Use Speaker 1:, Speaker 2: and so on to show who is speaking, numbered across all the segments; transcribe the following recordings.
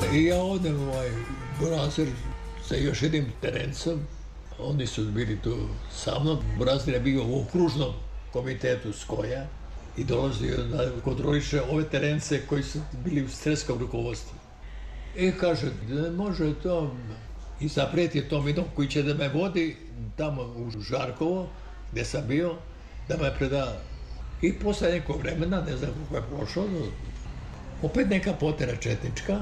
Speaker 1: I ja odem Burazir sa još jednim terencom. Oni su bili tu sa mnom. Burazir je bio u okružnom komitetu Skoja i dolazio da kontroliše ove terence koji su bili u streskom rukovodstvu. I kaže, da može to, i zaprijeti tom jednom koji će da me vodi tamo u Žarkovo, gde sam bio, da me preda. I posle nekog vremena, ne znam kako je prošlo, opet neka potera četnička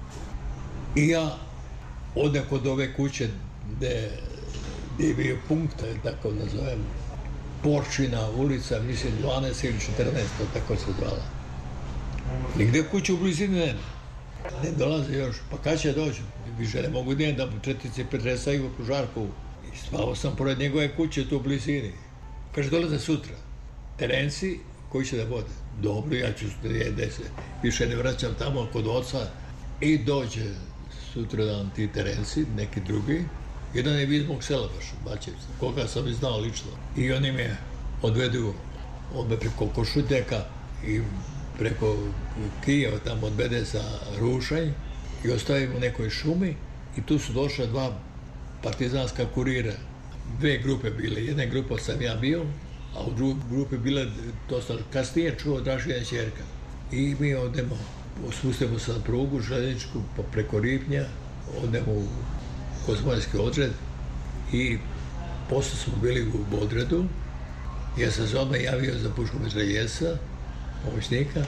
Speaker 1: i ja odem kod ove kuće gde je bio punkt, tako nazovem, Porčina ulica, mislim 12 ili 14, tako se zvala. Nigde kuće u blizini nema. Ne dolaze još, pa kad će doći? Više ne mogu da četnici pretresaju u Žarkovu. I spavao sam pored njegove kuće tu u blizini. Kaže, dolaze sutra. Terenci koji će da vode. Dobro, ja ću da se više ne vraćam tamo kod oca. I dođe sutradan ti terenci, neki drugi. Jedan je iz mog sela baš, Bačevca, koga sam i znao lično. I oni me odvedu preko Košutnjaka i preko Kijeva tamo odvede za Rušanj i ostavimo u nekoj šumi i tu su došla dva partizanska kurira. Dve grupe bile, jedna grupa sam ja bio, a u drugoj grupi bila, to sam kasnije čuo, Dražina ćerka. I mi odemo, spustimo se na prugu željezničku preko Ripnja, odemo u Kozmojski odred i posle smo bili u odredu. Ja sam se odmah javio za pušku mitraljeza, pomoćnika,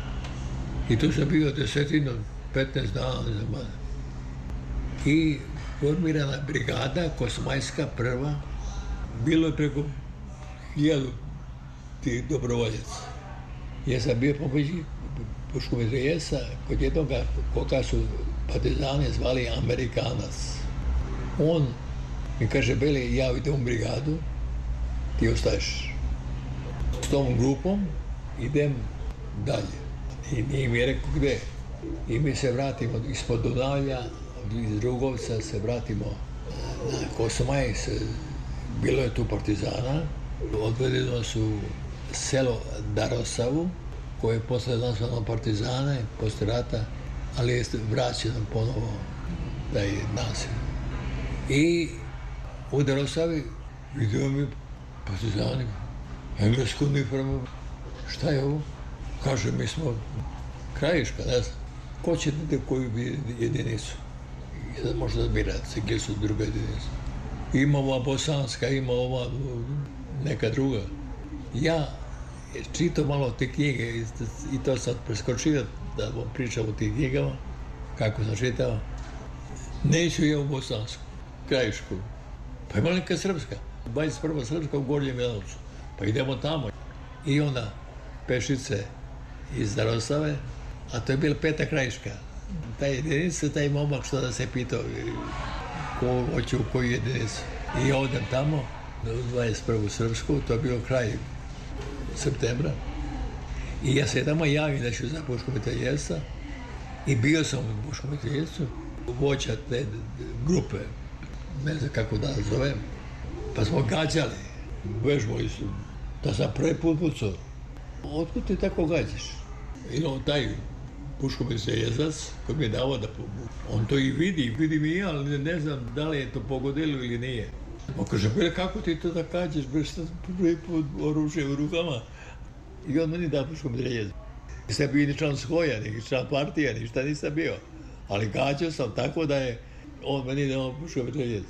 Speaker 1: i tu sam bio 10-15 dana, ne znam. I formirana brigada Kosmajska prva, bilo je preko 1000 tih dobrovoljaca. Ja sam bio pomoćnik pušku mitraljeza kod jednoga koga su partizani zvali Amerikanac. On mi kaže, Beli, ja idem u brigadu, ti ostaješ. S tom grupom idem dalje. I nije mi rekao gde. I mi se vratimo ispod Dunavlja, iz Drugovca se vratimo na Kosmaj. Bilo je tu partizana. Odvedeno su selo Darosavu, koje je posle nazvano partizane, posle rata, ali je vraćeno ponovo taj naziv. I u Darosavi vidio mi partizani englesku uniformu. Šta je ovo? Kaže, mi smo Krajiška, ne znam. Ko će da koju jedinicu? I sad možda da birate, gdje su druga jedinica. Ima ova bosanska, ima ova neka druga. Ja čitao malo te knjige i to sad preskočio da vam pričam o tih knjigama, kako sam čitao. Neću ja u bosansku, Krajišku. Pa ima neka srpska, 21. srpska u Gornjem Janovcu. Pa idemo tamo. I onda pešice iz Darosave, a to je bila 5. Krajiška. Taj jedinica, taj momak što da se pitao ko hoće u koju jedinicu. I ja odem tamo, 21. srpsku, to je bilo kraj septembra. I ja se tamo javim da ću za pušku mitraljeza. I bio sam u pušku mitraljezu, vođa te grupe, ne znam kako da zovem, pa smo gađali, vežbali su, da sam prvi put pucao. Otkud ti tako gađaš? I taj puško mitraljezac koji mi je dao da on to i vidi mi ja, ali ne znam da li je to pogodilo ili nije. On kaže, bre, kako ti to da gađaš, bre, šta prvi put oružje u rukama? I on meni da puško mitraljezac. Nisam bio ni član Skoja, ni član partija, ništa nisam bio. Ali gađao sam tako da je on meni dao puško mitraljezac.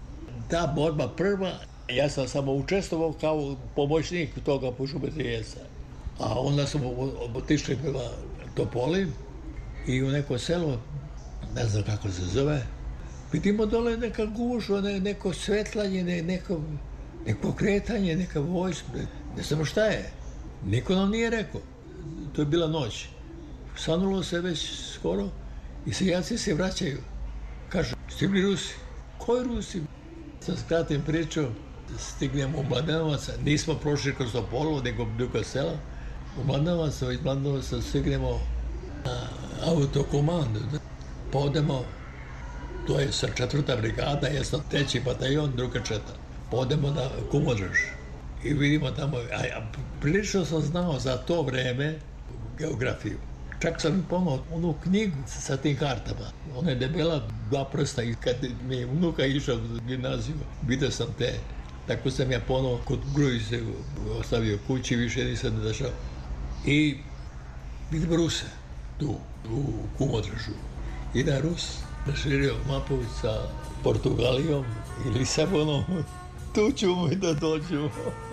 Speaker 1: Ta borba prva, ja sam samo učestvovao kao pomoćnik toga puško mitraljezca. A onda smo otišli prema Topoli i u neko selo, ne znam kako se zove, vidimo dole neka gužva, neko svetlanje, neko kretanje, neka vojska, ne znamo šta je. Niko nam nije rekao. To je bila noć. Sanulo se već skoro i seljaci se vraćaju. Kažu, stigli Rusi. Koji Rusi? Sam skratim priču, stignemo u Mladenovac, nismo prošli kroz Topolu, nego druga sela. U Mladenovac, iz Mladenovaca stignemo na autokomandu. Pa odemo, to je sa 4. brigada, ja sam 3. bataljon, druga 4. Pa odemo na Kumodraž i vidimo tamo, prilično sam znao za to vreme geografiju. Čak sam im pomao onu knjigu sa tim kartama. Ona je debela 2 prsta i kad mi je unuka išao u gimnaziju, vidio sam te. Tako sam ja ponovo kod Grujice ostavio kući, više nisam došao. I vidim Ruse tu, u Kumodražu. Jedan Rus raširio mapu sa Portugalijom i Lisabonom. Tu ćemo i da dođemo.